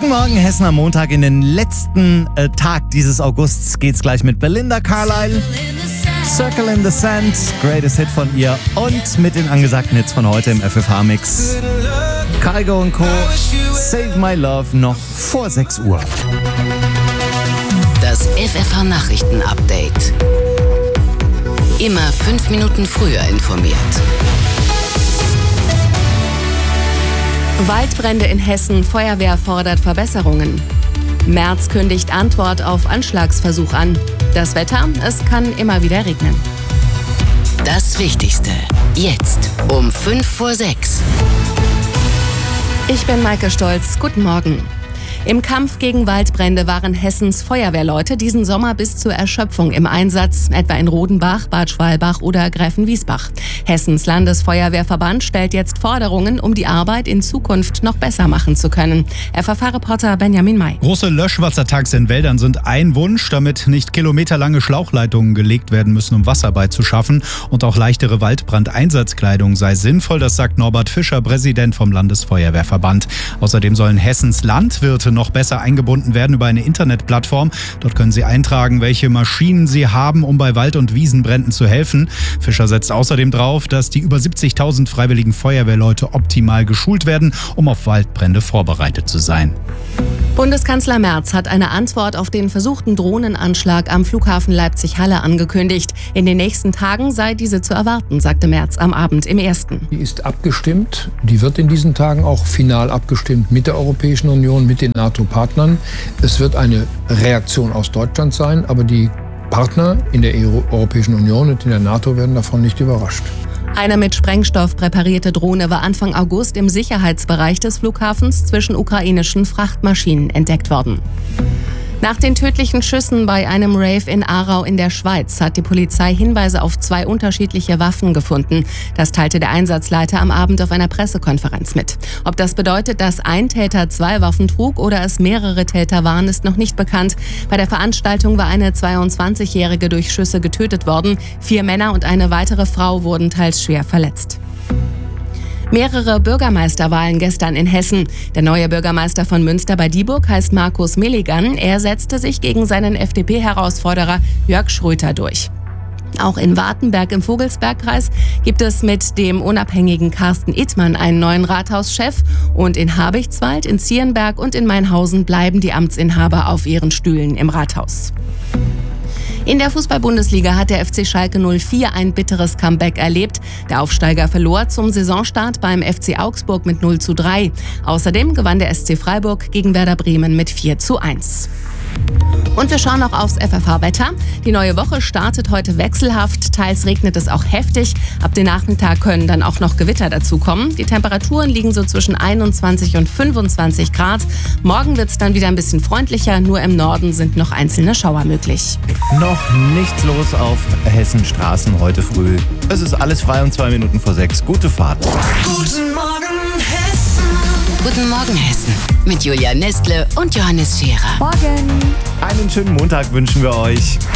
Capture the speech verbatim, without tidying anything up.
Guten Morgen, Hessen am Montag. In den letzten äh, Tag dieses Augusts geht's gleich mit Belinda Carlisle. Circle in the Sand, greatest Hit von ihr. Und mit den angesagten Hits von heute im F F H-Mix. Kygo und Co. Save My Love noch vor sechs Uhr. Das F F H-Nachrichten-Update. Immer fünf Minuten früher informiert. Waldbrände in Hessen, Feuerwehr fordert Verbesserungen. Merz kündigt Antwort auf Anschlagsversuch an. Das Wetter, es kann immer wieder regnen. Das Wichtigste, jetzt um fünf vor sechs. Ich bin Maike Stolz, guten Morgen. Im Kampf gegen Waldbrände waren Hessens Feuerwehrleute diesen Sommer bis zur Erschöpfung im Einsatz, etwa in Rodenbach, Bad Schwalbach oder Gräfenwiesbach. Hessens Landesfeuerwehrverband stellt jetzt Forderungen, um die Arbeit in Zukunft noch besser machen zu können. F F H-Reporter Benjamin May. Große Löschwassertanks in Wäldern sind ein Wunsch, damit nicht kilometerlange Schlauchleitungen gelegt werden müssen, um Wasser beizuschaffen. Und auch leichtere Waldbrandeinsatzkleidung sei sinnvoll, das sagt Norbert Fischer, Präsident vom Landesfeuerwehrverband. Außerdem sollen Hessens Landwirte noch besser eingebunden werden über eine Internetplattform. Dort können sie eintragen, welche Maschinen sie haben, um bei Wald- und Wiesenbränden zu helfen. Fischer setzt außerdem drauf, dass die über siebzigtausend freiwilligen Feuerwehrleute optimal geschult werden, um auf Waldbrände vorbereitet zu sein. Bundeskanzler Merz hat eine Antwort auf den versuchten Drohnenanschlag am Flughafen Leipzig-Halle angekündigt. In den nächsten Tagen sei diese zu erwarten, sagte Merz am Abend im Ersten. Die ist abgestimmt. Die wird in diesen Tagen auch final abgestimmt mit der Europäischen Union, mit den NATO-Partnern. Es wird eine Reaktion aus Deutschland sein, aber die Partner in der Europäischen Union und in der NATO werden davon nicht überrascht. Eine mit Sprengstoff präparierte Drohne war Anfang August im Sicherheitsbereich des Flughafens zwischen ukrainischen Frachtmaschinen entdeckt worden. Nach den tödlichen Schüssen bei einem Rave in Aarau in der Schweiz hat die Polizei Hinweise auf zwei unterschiedliche Waffen gefunden. Das teilte der Einsatzleiter am Abend auf einer Pressekonferenz mit. Ob das bedeutet, dass ein Täter zwei Waffen trug oder es mehrere Täter waren, ist noch nicht bekannt. Bei der Veranstaltung war eine zweiundzwanzigjährige durch Schüsse getötet worden. Vier Männer und eine weitere Frau wurden teils schwer verletzt. Mehrere Bürgermeisterwahlen gestern in Hessen. Der neue Bürgermeister von Münster bei Dieburg heißt Markus Milligan. Er setzte sich gegen seinen F D P-Herausforderer Jörg Schröter durch. Auch in Wartenberg im Vogelsbergkreis gibt es mit dem unabhängigen Carsten Ittmann einen neuen Rathauschef. Und in Habichtswald, in Zierenberg und in Mainhausen bleiben die Amtsinhaber auf ihren Stühlen im Rathaus. In der Fußball-Bundesliga hat der F C Schalke null vier ein bitteres Comeback erlebt. Der Aufsteiger verlor zum Saisonstart beim F C Augsburg mit null zu drei. Außerdem gewann der S C Freiburg gegen Werder Bremen mit vier zu eins. Und wir schauen noch aufs F F H-Wetter. Die neue Woche startet heute wechselhaft. Teils regnet es auch heftig. Ab dem Nachmittag können dann auch noch Gewitter dazukommen. Die Temperaturen liegen so zwischen einundzwanzig und fünfundzwanzig Grad. Morgen wird es dann wieder ein bisschen freundlicher. Nur im Norden sind noch einzelne Schauer möglich. Noch nichts los auf Hessens Straßen heute früh. Es ist alles frei um zwei Minuten vor sechs. Gute Fahrt. Guten Morgen, Hessen. Guten Morgen, Hessen. Mit Julia Nestle und Johannes Scherer. Morgen! Einen schönen Montag wünschen wir euch.